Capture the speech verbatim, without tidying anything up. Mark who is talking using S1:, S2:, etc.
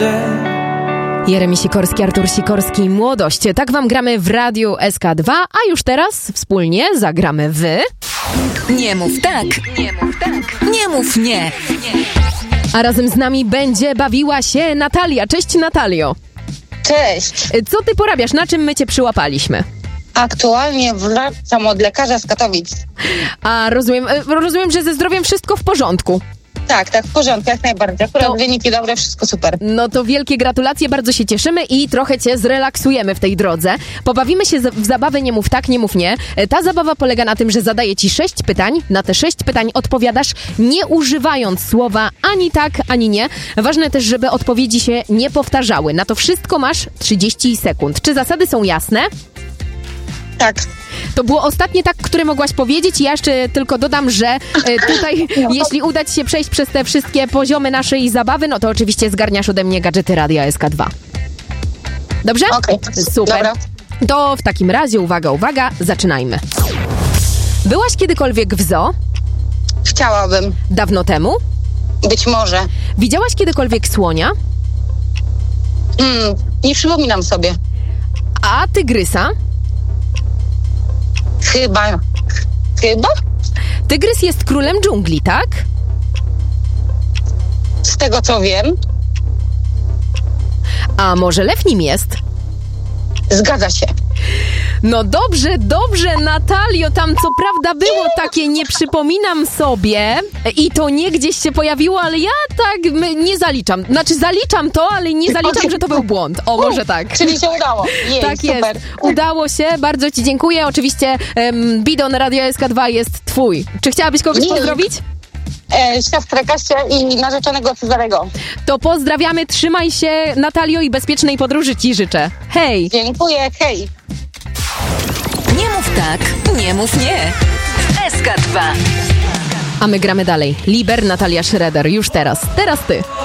S1: Jeremi Sikorski, Artur Sikorski, Młodość. Tak wam gramy w Radiu S K dwa, a już teraz wspólnie zagramy w...
S2: Nie mów tak, nie mów tak, nie mów nie.
S1: A razem z nami będzie bawiła się Natalia. Cześć, Natalio.
S3: Cześć.
S1: Co ty porabiasz? Na czym my cię przyłapaliśmy?
S3: Aktualnie wracam od lekarza z Katowic.
S1: A rozumiem, rozumiem, że ze zdrowiem wszystko w porządku.
S3: Tak, tak, w porządku, jak najbardziej. Akurat
S1: To-
S3: wyniki dobre, wszystko super.
S1: No to wielkie gratulacje, bardzo się cieszymy i trochę cię zrelaksujemy w tej drodze. Pobawimy się z- w zabawę Nie mów tak, nie mów nie. Ta zabawa polega na tym, że zadaję ci sześć pytań. Na te sześć pytań odpowiadasz, nie używając słowa ani tak, ani nie. Ważne też, żeby odpowiedzi się nie powtarzały. Na to wszystko masz trzydzieści sekund. Czy zasady są jasne?
S3: Tak.
S1: To było ostatnie tak, które mogłaś powiedzieć. Ja jeszcze tylko dodam, że e, tutaj, jeśli uda ci się przejść przez te wszystkie poziomy naszej zabawy, no to oczywiście zgarniasz ode mnie gadżety Radia S K dwa. Dobrze?
S3: Okej.
S1: Super.
S3: Dobra.
S1: To w takim razie, uwaga, uwaga, zaczynajmy. Byłaś kiedykolwiek w zoo?
S3: Chciałabym.
S1: Dawno temu?
S3: Być może.
S1: Widziałaś kiedykolwiek słonia?
S3: Hmm, nie przypominam sobie.
S1: A tygrysa?
S3: Chyba. Chyba?
S1: Tygrys jest królem dżungli, tak?
S3: Z tego co wiem,
S1: A może lew nim jest?
S3: zgadza się.
S1: No dobrze, dobrze, Natalio, tam co prawda było takie nie przypominam sobie i to nie gdzieś się pojawiło, ale ja tak my, nie zaliczam. Znaczy zaliczam to, ale nie zaliczam, że to był błąd. O, może tak.
S3: Czyli się udało. Jej,
S1: Tak
S3: super.
S1: jest. Udało się, bardzo ci dziękuję. Oczywiście um, bidon Radio S K dwa jest twój. Czy chciałabyś kogoś
S3: Dzięki.
S1: pozdrowić?
S3: E, siostrę Kasię i narzeczonego Cezarego.
S1: To pozdrawiamy, trzymaj się, Natalio, i bezpiecznej podróży ci życzę. Hej!
S3: Dziękuję, hej.
S2: Nie mów tak, nie mów nie. S K dwa.
S1: A my gramy dalej. Liber, Natalia Schroeder. Już teraz. Teraz ty.